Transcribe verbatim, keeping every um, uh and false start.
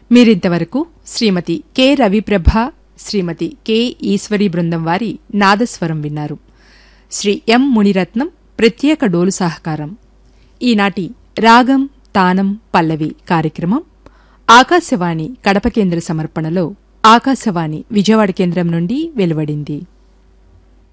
మీరింతవరకు శ్రీమతి కె రవిప్రభ, శ్రీమతి కె ఈశ్వరీ బృందం వారి నాదస్వరం విన్నారు. శ్రీ ఎం మునిరత్నం ప్రత్యేక డోలు సహకారం. ఈనాటి రాగం తానం పల్లవి కార్యక్రమం ఆకాశవాణి కడప కేంద్ర సమర్పణలో ఆకాశవాణి విజయవాడ కేంద్రం నుండి వెలువడింది.